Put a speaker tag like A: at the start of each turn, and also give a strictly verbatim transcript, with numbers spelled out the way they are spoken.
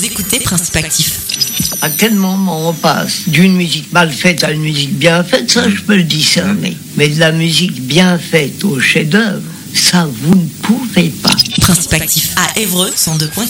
A: Écoutez Principe Actif.
B: À quel moment on passe d'une musique mal faite à une musique bien faite, ça je peux le discerner. Mais de la musique bien faite au chef-d'œuvre, ça vous ne pouvez pas.
A: Principe Actif à Évreux, cent deux point quatre.